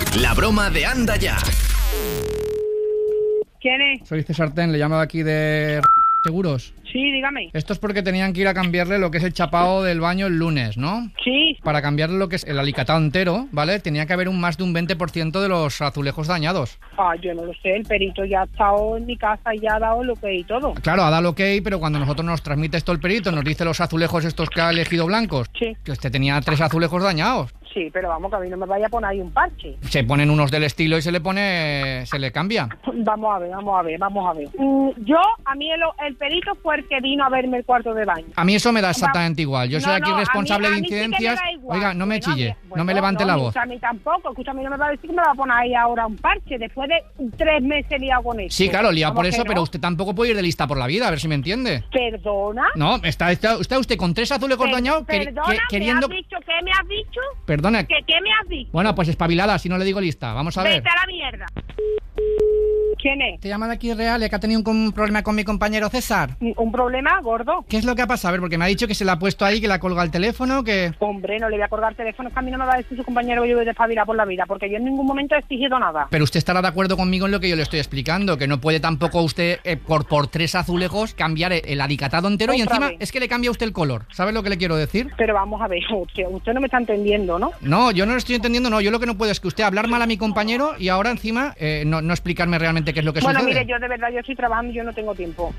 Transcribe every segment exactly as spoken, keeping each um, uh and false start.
La broma de Anda Ya. ¿Quién es? Soy César Ten, le llamo de aquí de Seguros. Sí, dígame. Esto es porque tenían que ir a cambiarle lo que es el chapao del baño el lunes, ¿no? Sí. Para cambiarle lo que es el alicatado entero, ¿vale? Tenía que haber un más de un veinte por ciento de los azulejos dañados. Ah, yo no lo sé, el perito ya ha estado en mi casa y ya ha dado lo que y todo. Claro, ha dado el ok, pero cuando nosotros nos transmite esto el perito, nos dice los azulejos estos que ha elegido blancos, Sí. que usted tenía tres azulejos dañados. Sí, pero vamos, que a mí no me vaya a poner ahí un parche. Se ponen unos del estilo y se le pone... se le cambia. Vamos a ver, vamos a ver, vamos a ver. Mm, yo, a mí el, el perito fue el que vino a verme el cuarto de baño. A mí eso me da exactamente igual. Yo No, soy aquí no, a responsable mí- a de mí sí que me incidencias. da igual. Oiga, no me Bueno, chille, a mí- no me bueno, levante la no, voz. A mí tampoco, escúchame, no me va a decir que me va a poner ahí ahora un parche después de tres meses liado con eso. Sí, claro, liado por Vamos eso, que pero no. usted tampoco puede ir de lista por la vida, a ver si me entiende. ¿Perdona? No, está, está, está usted con tres azulejos Per- dañados que- Perdona, que- queriendo... ¿me has dicho? ¿Qué me has dicho? Perdona. ¿Qué, ¿Qué me has dicho? Bueno, pues espabilada, si no le digo lista. Vamos a ver. Vete a la mierda. ¿Quién es? Te llama de aquí Real, que ha tenido un, un problema con mi compañero César. ¿Un problema gordo? ¿Qué es lo que ha pasado? A ver, porque me ha dicho que se le ha puesto ahí, que le ha colgado el teléfono, que... Hombre, no le voy a colgar teléfono, es que a mí no me va a decir su compañero que yo voy a despabilar por la vida, porque yo en ningún momento he exigido nada. Pero usted estará de acuerdo conmigo en lo que yo le estoy explicando, que no puede tampoco usted, eh, por, por tres azulejos, cambiar el, el alicatado entero y Otra encima vez. es que le cambia usted el color. ¿Sabe lo que le quiero decir? Pero vamos a ver, usted, usted no me está entendiendo, ¿no? No, yo no lo estoy entendiendo, no. Yo lo que no puedo es que usted hablar mal a mi compañero y ahora encima eh, no, no explicarme realmente qué es lo que Bueno, sucede. mire, yo de verdad, yo estoy trabajando y yo no tengo tiempo.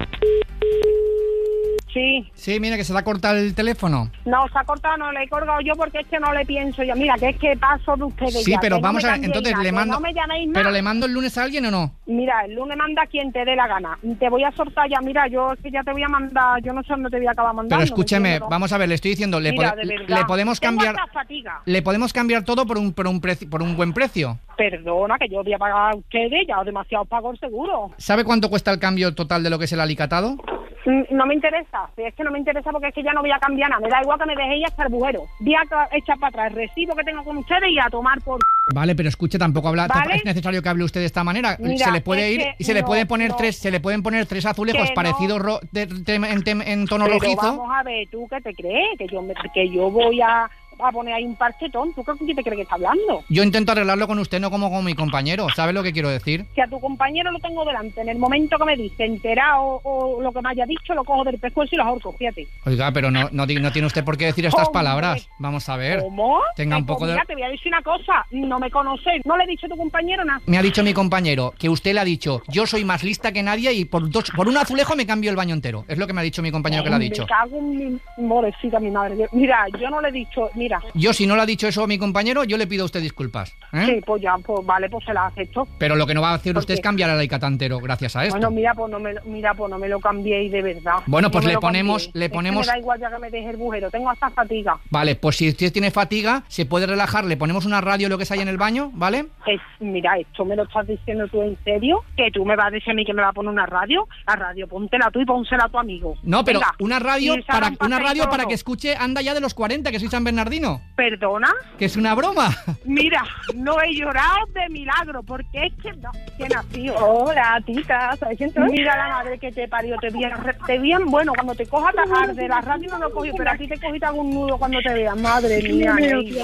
Sí. Sí, mira, que se le ha cortado el teléfono. No, se ha cortado, no le he colgado yo porque es que no le pienso yo. Mira, que es que paso de ustedes Sí, ya, pero que no vamos me a... cambiéis Entonces nada, le que mando... no me llaméis más. ¿Pero le mando el lunes a alguien o no? Mira, el lunes manda a quien te dé la gana. Te voy a soltar ya, mira, yo es que ya te voy a mandar, yo no sé dónde te voy a acabar mandando. Pero escúcheme, ¿me entiendes? vamos a ver, le estoy diciendo, le, Mira, pode- de verdad, le podemos tengo cambiar... hasta fatiga. Le podemos cambiar todo por un, por un, preci- por un buen precio. Perdona, que yo voy a pagar a ustedes, ya demasiado pago el seguro. ¿Sabe cuánto cuesta el cambio total de lo que es el alicatado? Mm, No me interesa, si es que no me interesa porque es que ya no voy a cambiar nada. Me da igual que me dejéis hasta el bujero. Voy a ca- echar para atrás el recibo que tengo con ustedes y a tomar por... Vale, pero escuche, tampoco habla, ¿Vale? tampoco es necesario que hable usted de esta manera. Mira, se le puede es ir que y se le no, puede poner no. tres, se le pueden poner tres azulejos Que no. parecidos ro- de- de- en, tem- en tono Pero rojizo. vamos a ver, ¿tú qué te crees? Que yo, me, que yo voy a, a poner ahí un parchetón. ¿Tú qué te crees que está hablando? Yo intento arreglarlo con usted, no como con mi compañero. ¿Sabe lo que quiero decir? Si a tu compañero lo tengo delante, en el momento que me dice enterado o lo que me haya dicho, lo cojo del pescuezo y lo ahorco, fíjate. Oiga, pero no, no, di- no tiene usted por qué decir estas Hombre. palabras. Vamos a ver. ¿Cómo? Tenga un Pues poco de... mira, te voy a decir una cosa. No me conoces. ¿No le he dicho a tu compañero nada? Me ha dicho mi compañero que usted le ha dicho, yo soy más lista que nadie y por dos, por un azulejo me cambio el baño entero. Es lo que me ha dicho mi compañero que le ha dicho. Me cago en mi morecita, mi madre. Mira, yo no le he dicho, mira. Yo, si no le ha dicho eso a mi compañero, yo le pido a usted disculpas. ¿eh? Sí, pues ya, pues vale, pues se la acepto. Pero lo que no va a hacer ¿Por usted es qué? cambiar el alicate entero gracias a esto. Bueno, mira, pues no me, lo- mira, pues no me lo cambiéis de verdad. Bueno, pues No me le lo ponemos- cambiéis. le Es que ponemos- me da igual ya que me deje el bujero. Tengo hasta fatiga. Vale, pues si usted tiene fatiga, se puede relajar, le ponemos una radio, lo que es ahí en el baño, ¿vale? Es, mira, esto me lo estás diciendo tú en serio. Que tú me vas a decir a mí que me va a poner una radio. La radio, póntela tú y pónsela a tu amigo. No, pero Venga. una radio Y se para harán una paseo y radio para todo. que escuche Anda Ya de los cuarenta, que soy San Bernardino. ¿Perdona? Que es una broma. Mira, no he llorado de milagro, porque es que no, que nació. Hola, tita, ¿sabes quién soy? Mira la madre que te parió, te vi, te vi en- bueno, cuando te coja tajar de la radio no lo cogí, pero a ti te cogí algún nudo cuando te veas, madre mía, negra.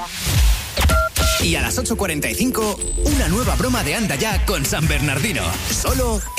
Y a las ocho cuarenta y cinco, una nueva broma de Anda Ya con San Bernardino. Solo